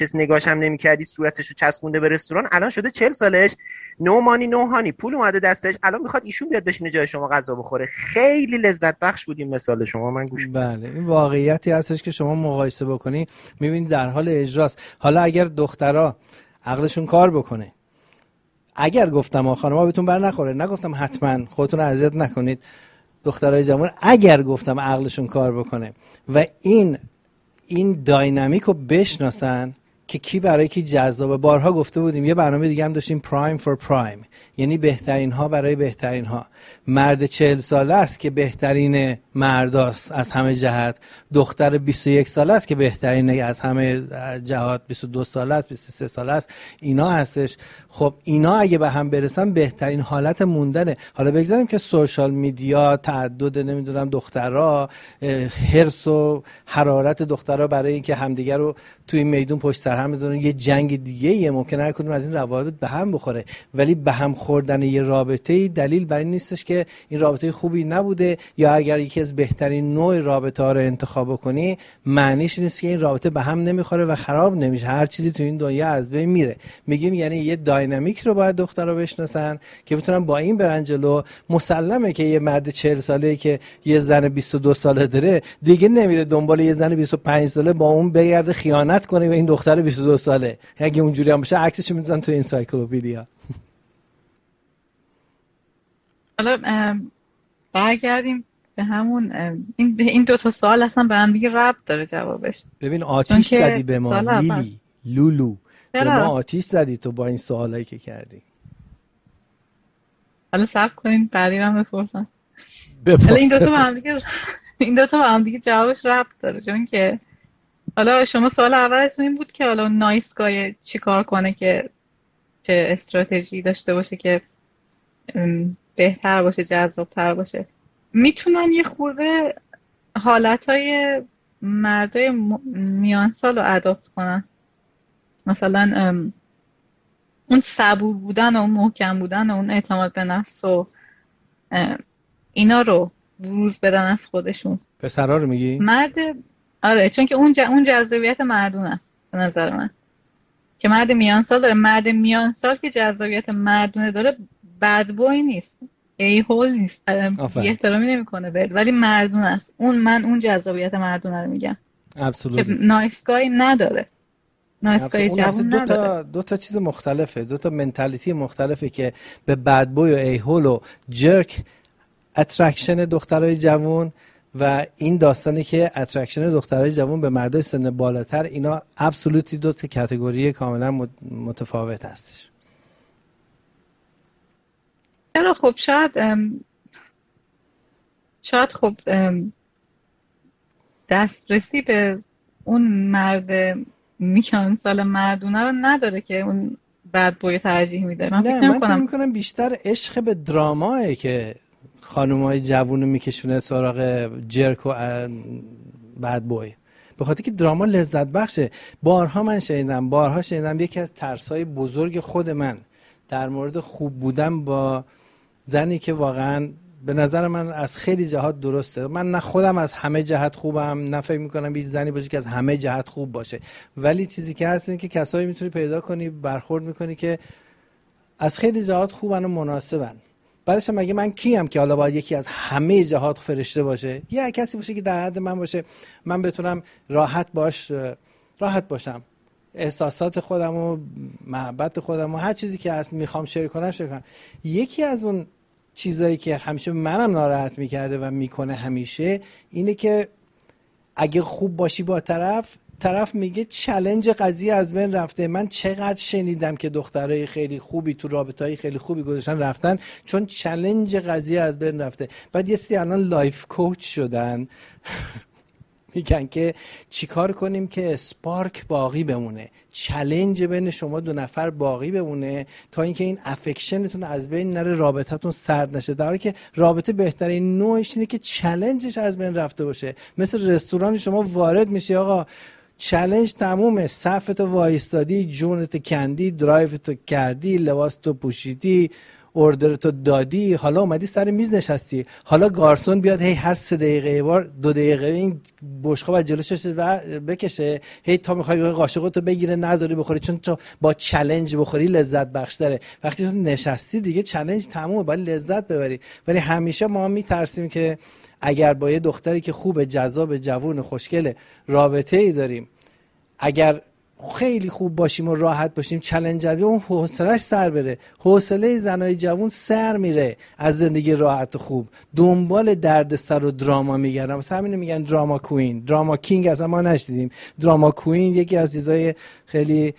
نگاش هم نمی‌کردی، صورتشو چسبونده به رستوران، الان شده 40 سالش، نو مانی نو هانی، پول اومده دستش، الان میخواد ایشون بیاد بشینه جای شما غذا بخوره. خیلی لذت بخش بود این مثال شما، من گوش بله این واقعیتی هستش که شما مقایسه بکنی میبینید در حال اجراست. حالا اگر دخترها عقلشون کار بکنه، اگر گفتم خانم‌ها بهتون بر نخوره، نگفتم حتما خودتون اذیت نکنید، دخترای جوان اگر گفتم عقلشون کار بکنه و این داینامیک رو بشناسن که کی برای کی جذابه. بارها گفته بودیم، یه برنامه دیگه هم داشتیم، پرایم فور پرایم، یعنی بهترین ها برای بهترین ها. مرد 40 ساله است که بهترین مرداست از همه جهت، دختر 21 ساله است که بهترین از همه جهات، 22 ساله است، 23 ساله است، اینا هستش. خب اینا اگه به هم برسن بهترین حالت موندنه. حالا بگذاریم که سوشال میدیا، تعدد نمیدونم دخترها، حرص و حرارت دخترها برای اینکه همدیگه رو توی میدون پشت سر هم بزنن، یه جنگ دیگه ممکنه هر کدوم از این روابط به هم بخوره، ولی به هم خوردن یه رابطه دلیل بر این نیستش که این رابطه خوبی نبوده، یا اگر یکی از بهترین نوع رابطه ها رو انتخاب کنی معنیش نیست که این رابطه به هم نمیخوره و خراب نمیشه. هر چیزی تو این دنیا از بین میره. میگیم یعنی یه داینامیک رو باید دخترها بشناسن که بتونن با این برن جلو. مسلمه که یه مرد 40 ساله که یه زن 22 ساله داره دیگه نمیره دنبال یه زن 25 ساله با اون بگرده خیانت کنه و این دختر 22 ساله. اگه اونجوری هم باشه عکسش میذارن تو انسایکلوپدیا. حالا برگردیم به همون این دو تا سوال اصلا به هم دیگه ربط داره جوابش. ببین آتیش زدی به ما لیلی لولو، به ما آتیش زدی تو با این سوالایی که حالا صبر کنین بعدی هم بپرسن. حالا این دو تا با هم دیگه جوابش ربط داره، چون که حالا شما سوال اولتون این بود که حالا نایس گای چی کار کنه که چه استراتژی داشته باشه که بهتر باشه، جذابتر باشه. میتونن یه خورده حالتهای مردای میان سال رو اداپت کنن، مثلا اون صبور بودن و اون محکم بودن و اون اعتماد به نفس و اینا رو بروز بدن از خودشون. پسرها رو میگی؟ آره، چون که اون جذابیت مردون است به نظر من، که مرد میان سال داره. مرد میان سال که جذابیت مردونه داره بد بوی نیست، ای هول نیست، بی احترامی نمیکنه بهت، ولی مردون است. اون جذابیت مردونه رو میگم که نایس گای نداره، نایس گای جوون نداره. دو تا چیز مختلفه، دو تا منتالیتی مختلفه که به بد بوی و ای هول و جرک اترکشن دخترای جوون و این داستانی که اترکشن دخترای جوان به مردای سن بالاتر، اینا ابسولوتی دو تا کاتگوری کاملا متفاوت هستش. چرا؟ خب شاید خب دسترسی به اون مرد میان سال مردونه رو نداره که اون بد بوی ترجیح میده. من فکر میکنم بیشتر عشق به دراماه که خانومای جوونو میکشونه سراغ جرک و بد بوی، به خاطر که دراما لذت بخشه. بارها من شنیدم یکی از ترسای بزرگ خود من در مورد خوب بودن با زنی که واقعا به نظر من از خیلی جهات درسته، من نه خودم از همه جهت خوبم، نه فکر میکنم یه زنی باشه که از همه جهت خوب باشه، ولی چیزی که هست این که کسایی میتونی پیدا کنی، برخورد میکنی که از خیلی جهات خوبن و مناسبن. بعدش هم مگه من کیم که حالا باید یکی از همه جهات فرشته باشه؟ یه کسی باشه که در حد من باشه، من بتونم راحت باشم، احساسات خودم و محبت خودم و هر چیزی که هست میخوام شیر کنم. یکی از اون چیزایی که همیشه منم ناراحت میکرده و میکنه همیشه اینه که اگه خوب باشی با طرف میگه چالش قضیه از من رفته. من چقدر شنیدم که دخترای خیلی خوبی تو رابطه‌های خیلی خوبی گذاشتن رفتن چون چالش قضیه از بین رفته. بعد یه سری الان لایف کوچ شدن میگن که چیکار کنیم که اسپارک باقی بمونه، چالش بین شما دو نفر باقی بمونه تا اینکه این افکشنتون از بین نره، رابطتون سرد نشه. در حالی که رابطه بهترین نوعش اینه که چالشش از بین رفته باشه. مثل رستوران شما وارد میشی، آقا چالش تمومه، صفتو وایستادی، جونت کندی، درایوتو کردی، لباستو پوشیدی، اوردرتو دادی، حالا اومدی سر میز نشستی، حالا گارسون بیاد هی هر 3 دقیقه یه بار 2 دقیقه این بشقاب از جلوش بکشه، هی تا میخوای قاشقتو بگیره نذاری بخوری، چون تو با چالش بخوری لذت بخش داره. وقتی تو نشستی دیگه چالش تمومه، باید لذت ببری. ولی همیشه ما میترسیم که اگر با یه دختری که خوب، جذاب، جوون، خوشگله رابطه ای داریم، اگر خیلی خوب باشیم و راحت باشیم، چالنجری اون حوصله‌اش سر بره. حوصله زنای جوون سر میره از زندگی راحت و خوب، دنبال دردسر و دراما میگردن. واسه همین میگن دراما کوین، دراما کینگ اصلا ما نشدیدیم. دراما کوین یکی از چیزای خیلی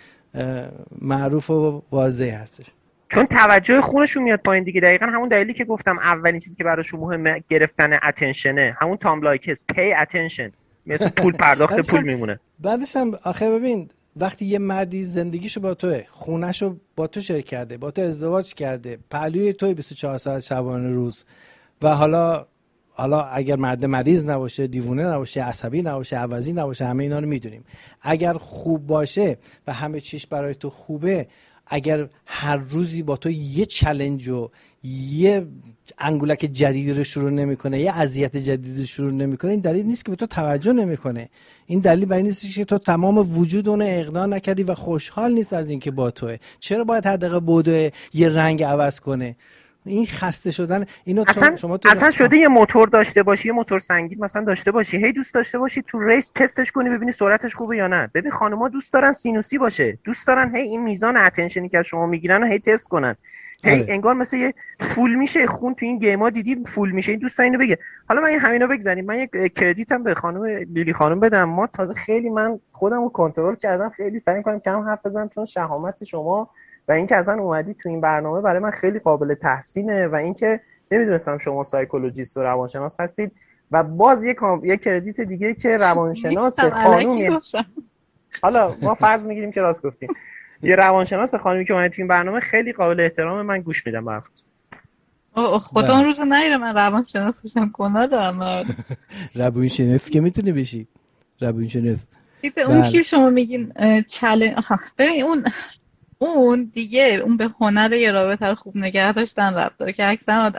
معروف و واضحی هستش، چون توجه خونشون میاد پایین دیگه. دقیقاً همون دلیلی که گفتم اولین چیزی که براشون مهمه گرفتن اتنشنه، همون تام لایکس، پی اتنشن، مثل پول پرداخت پول میمونه. بعدش هم آخه ببین وقتی یه مردی زندگیشو با توه، خونهشو با تو شریک کرده، با تو ازدواج کرده، پهلوی توی 24 ساعت شبانه روز، و حالا اگر مرد مریض نباشه، دیوونه نباشه، عصبی نباشه، عوضی نباشه، همه اینا رو میدونیم. اگر خوب باشه و همه چیش برای تو خوبه، اگر هر روزی با تو یه چالش و یه انگولک جدیدی رو شروع نمیکنه، یه اذیت جدیدی رو شروع نمیکنه، این دلیل نیست که به تو توجه نمیکنه. این دلیل برای نیست که تو تمام وجود اون اقناع نکردی و خوشحال نیست از این که با توه. چرا باید هر دقیقه بوده یه رنگ عوض کنه؟ این خسته شدن اینو اصلا شده یه موتور داشته باشی، یه موتور سنگین مثلا داشته باشی، هی دوست داشته باشی تو ریس تستش کنی ببینی سرعتش خوبه یا نه. ببین خانوما دوست دارن سینوسی باشه، دوست دارن هی این میزان اتنشنی که از شما میگیرن رو هی تست کنن، هی انگار مثل یه فول میشه خون تو این گیما، دیدی فول میشه. این دوستا اینو بگه. حالا من همینا بگذاریم، من یک کردیتم به خانم لیلی خانم بدم. ما تازه خیلی من خودمو کنترل کردم، خیلی سعی می‌کنم کم حرف بزنم، چون شهامت شما و اینکه اصلا اومدی تو این برنامه برای من خیلی قابل تحسینه، و اینکه نمیدونستم شما سایکولوژیست و روانشناس هستید. و باز یک کردیت دیگه که روانشناس خانومی، حالا ما فرض میگیریم که راست گفتیم، یه روانشناس خانومی که اومد تو این برنامه خیلی قابل احترامه، من گوش میدم به حرفت. خدا اون روز نگیره من روانشناس بشم، گناه دارم. روانشناس که میتونی بشی روانشناس. اون که شما میگین ببین اون دیگه اون به هنر یه رابطه رو خوب نگه داشتن ربط داره که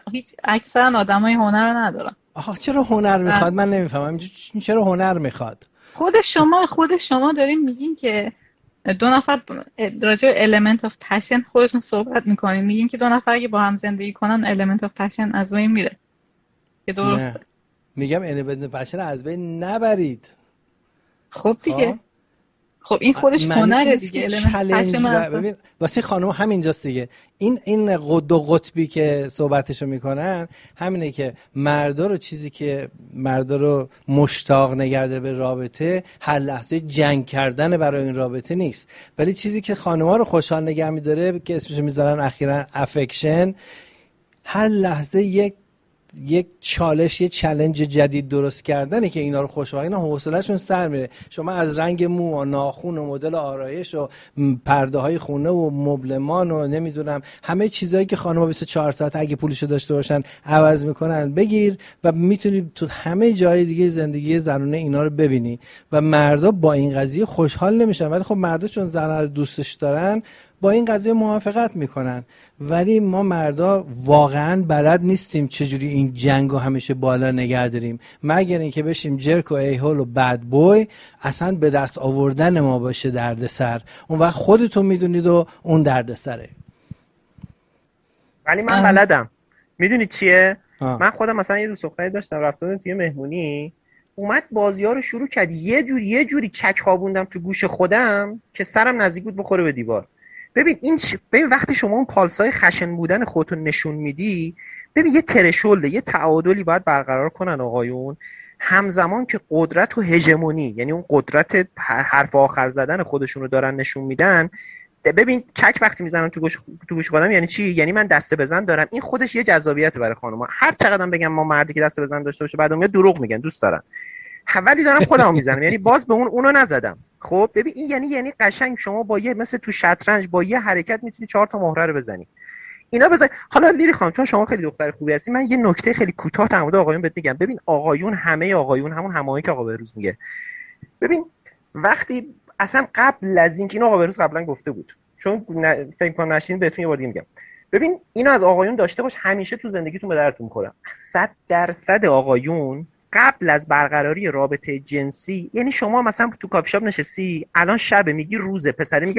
اکثرا آدمای هنر رو ندارن. چرا هنر میخواد؟ من نمیفهمم چرا هنر میخواد. خود شما دارین میگین که 2 نفر راجع به element of passion خودتون صحبت میکنین، میگین که 2 نفر که با هم زندگی کنن element of passion از بین میره، که درسته؟ میگم element of passion از بین نبرید. خب دیگه خب این خودش هنره دیگه. ببین واسه خانم همینجاست دیگه. این دو قطبی که صحبتشو میکنن همینه که مردا رو، چیزی که مردا رو مشتاق نگرده به رابطه هر لحظه جنگ کردن برای این رابطه نیست، ولی چیزی که خانم‌ها رو خوشحال نگه می‌داره که اسمش میذارن اخیراً افکشن، هر لحظه یک چالش، یک چالش جدید درست کردنه که اینا رو خوشحال، اینا حوصله‌شون سر میره. شما از رنگ مو و ناخن و مدل آرایش و پرده های خونه و مبلمان و نمیدونم همه چیزایی که خانم‌ها 24 ساعت اگه پولشو داشته باشن عوض میکنن بگیر و میتونی تو همه جای دیگه زندگی زنونه اینا رو ببینی. و مردا با این قضیه خوشحال نمیشن، ولی خب مردا چون زن‌ها رو دوستش دارن با این قضیه موافقت میکنن. ولی ما مردا واقعا بلد نیستیم چجوری این جنگو همیشه بالا نگه داریم، مگر اینکه بشیم جرک و ایهول و بد بوی، اصلا به دست آوردن ما باشه دردسر. اون وقت خودتون میدونید و اون دردسره. ولی من بلدم. میدونید چیه؟ من خودم مثلا یه دوست دختری داشتم، رفتم توی مهمونی، اومد بازی‌ها رو شروع کرد، یه جوری چک خوابوندم تو گوش خودم که سرم نزدیک بود بخوره به دیوار. ببین ببین وقتی شما اون پالسای خشن بودن خودتون نشون میدی، ببین یه ترشولد، یه تعادلی باید برقرار کنن آقایون، همزمان که قدرت و هژمونی، یعنی اون قدرت حرف آخر زدن خودشون رو دارن نشون میدن. ببین چک وقتی میزنن تو گوش خودم یعنی چی؟ یعنی من دسته بزن دارم. این خودش یه جذابیت برای خانم‌ها. هر چقدرم بگم ما مردی که دسته بزن داشته باشه بعدم میاد دروغ میگن، دوست دارن. ولی دارم خودمو میزنم، یعنی باز به اونو نزدم. خب ببین این یعنی قشنگ شما با یه مثل تو شطرنج با یه حرکت میتونی 4 تا مهره رو بزنی. اینا بزن. حالا لیلی خانم چون شما خیلی دختر خوبی هستی، من یه نکته خیلی کوتاه در مورد آقایون بهت میگم. ببین آقایون، همه آقایون، همون همایی که آقا بهروز میگه، ببین وقتی اصلا قبل از اینکه اینو آقا بهروز قبلا گفته بود، چون فکر کنم نشین بهتون یه بار دیگه میگم، ببین اینو از آقایون داشته باش، همیشه تو زندگیتون به درتون میخوره. 100% آقایون قبل از برقراری رابطه جنسی، یعنی شما مثلا تو کافی شاپ نشستی، الان شب میگی روزه، پسری میگه